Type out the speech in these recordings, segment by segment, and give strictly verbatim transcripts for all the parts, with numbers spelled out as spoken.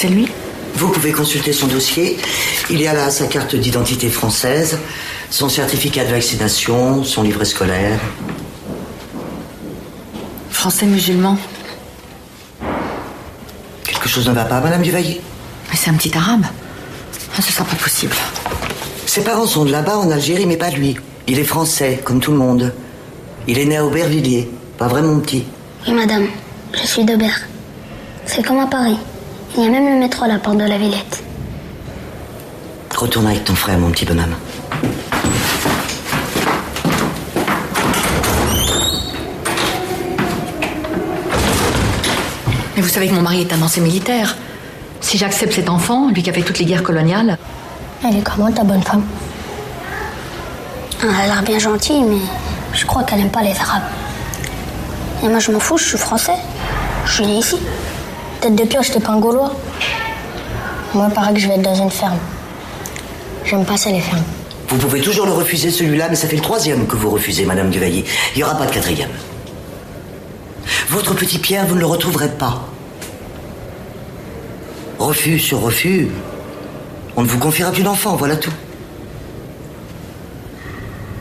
C'est lui? Vous pouvez consulter son dossier. Il y a là sa carte d'identité française, son certificat de vaccination, son livret scolaire. Français musulman. Quelque chose ne va pas, Madame Duvalier? Mais c'est un petit arabe. Ah, ce sera pas possible. Ses parents sont de là-bas en Algérie, mais pas lui. Il est français, comme tout le monde. Il est né à Aubervilliers, pas vraiment petit. Oui, madame, je suis d'Aubert. C'est comme à Paris. Il y a même le métro à la porte de la Villette. Retourne avec ton frère, mon petit bonhomme. Mais vous savez que mon mari est un ancien militaire. Si j'accepte cet enfant, lui qui a fait toutes les guerres coloniales... Elle est comment, ta bonne femme? Elle a l'air bien gentille, mais je crois qu'elle aime pas les Arabes. Et moi, je m'en fous, je suis français. Je suis né ici. Tête de pioche, t'es pas un Gaulois. Moi, il paraît que je vais être dans une ferme. J'aime pas ça, les fermes. Vous pouvez toujours le refuser, celui-là, mais ça fait le troisième que vous refusez, Madame Duvalier. Il n'y aura pas de quatrième. Votre petit Pierre, vous ne le retrouverez pas. Refus sur refus. On ne vous confiera plus d'enfant, voilà tout.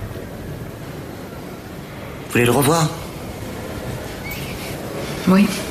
Vous voulez le revoir? Oui.